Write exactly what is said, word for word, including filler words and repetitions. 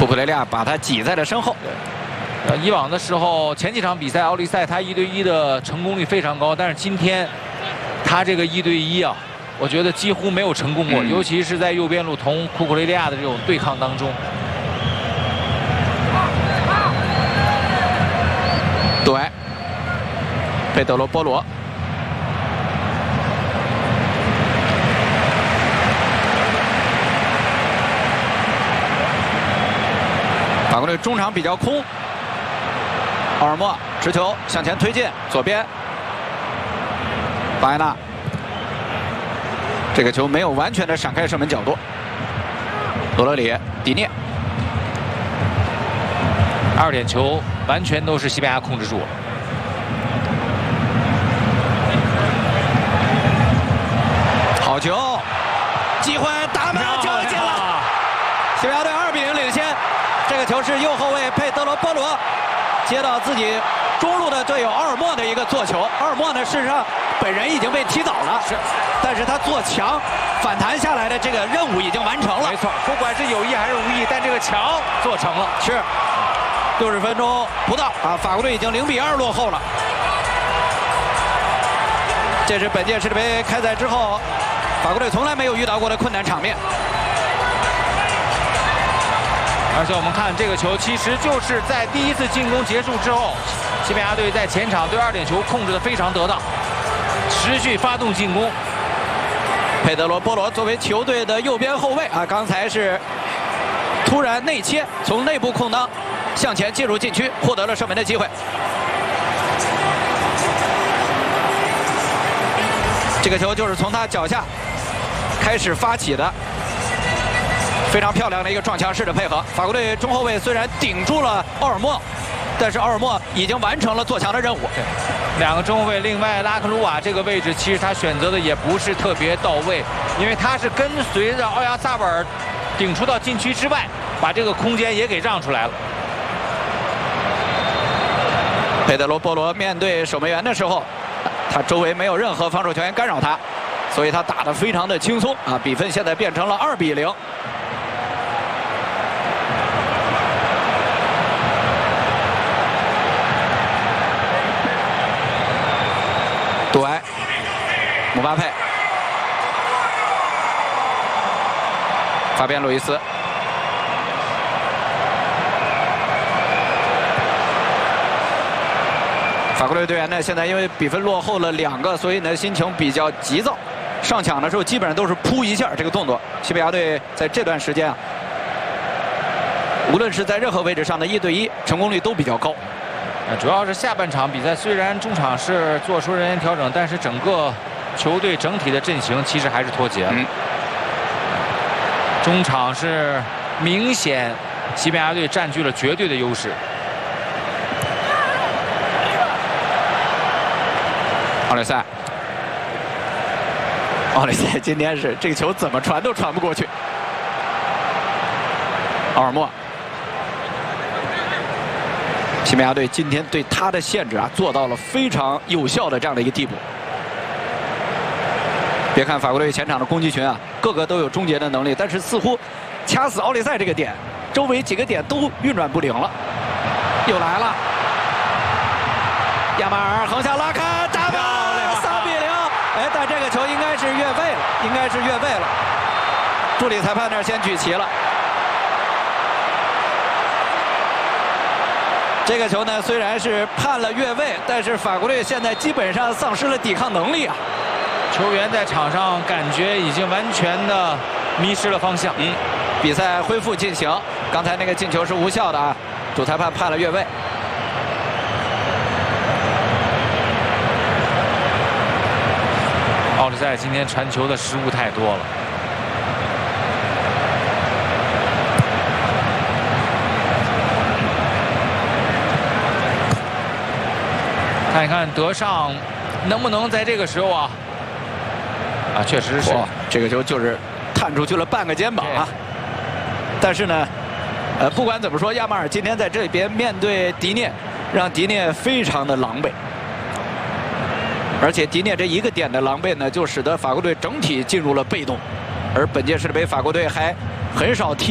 库库雷利亚把他挤在了身后。 呃，以往的时候，前几场比赛奥利赛他一对一的成功率非常高，但是今天他这个一对一啊，我觉得几乎没有成功过，嗯、尤其是在右边路同库库雷利亚的这种对抗当中。 对，佩德罗·波罗。 法国队中场比较空，奥尔莫持球向前推进，左边，巴埃纳，这个球没有完全的闪开射门角度，罗德里、迪涅， 二点球完全都是西班牙控制住了。 好球，机会打门就进了，西班牙队二比零领先。 这个球是右后卫佩德罗·波罗接到自己中路的队友奥尔莫的一个做球。奥尔莫呢，事实上本人已经被踢倒了，是，但是他做墙反弹下来的这个任务已经完成了。 没错，不管是有意还是无意，但这个墙做成了。 是，六十分钟不到啊，法国队已经零比二落后了。这是本届世界杯开赛之后，法国队从来没有遇到过的困难场面。 而且我们看这个球，其实就是在第一次进攻结束之后，西班牙队在前场对二点球控制得非常得当，持续发动进攻。 佩德罗·波罗作为球队的右边后卫啊，刚才是突然内切，从内部空当向前进入禁区，获得了射门的机会。这个球就是从他脚下开始发起的。 非常漂亮的一个撞墙式的配合。法国队中后卫虽然顶住了奥尔莫，但是奥尔莫已经完成了做墙的任务。 对，两个中后卫，另外拉克鲁瓦这个位置，其实他选择的也不是特别到位，因为他是跟随着奥亚萨布尔顶出到禁区之外，把这个空间也给让出来了。 佩德罗·波罗面对守门员的时候，他周围没有任何防守球员干扰他，所以他打得非常的轻松啊！比分现在变成了二比零。 杜埃、姆巴佩、法边·路易斯、法国队队员呢，现在因为比分落后了两个，所以呢心情比较急躁。上抢的时候基本上都是扑一下这个动作。西班牙队在这段时间啊，无论是在任何位置上的一对一成功率都比较高。 主要是下半场比赛，虽然中场是做出人员调整，但是整个球队整体的阵型其实还是脱节了。嗯、中场是明显西班牙队占据了绝对的优势。 奥利赛，奥利赛今天是这个球怎么传都传不过去。奥尔莫。 西班牙队今天对他的限制啊，做到了非常有效的这样的一个地步。别看法国队前场的攻击群啊，个个都有终结的能力，但是似乎掐死奥利赛这个点，周围几个点都运转不灵了。又来了，亚马尔横向拉开，打门，三比零。哎，但这个球应该是越位了，应该是越位了。助理裁判那儿先举旗了。 这个球呢，虽然是判了越位，但是法国队现在基本上丧失了抵抗能力啊！ 球员在场上感觉已经完全的迷失了方向。嗯， 比赛恢复进行，刚才那个进球是无效的啊，主裁判判了越位。 奥利赛今天传球的失误太多了。 看一看德尚能不能在这个时候啊，啊，确实是这个球就是探出去了半个肩膀啊。但是呢，呃，不管怎么说，亚马尔今天在这边面对迪涅，让迪涅非常的狼狈。而且迪涅这一个点的狼狈呢，就使得法国队整体进入了被动。而本届世界杯，法国队还很少踢。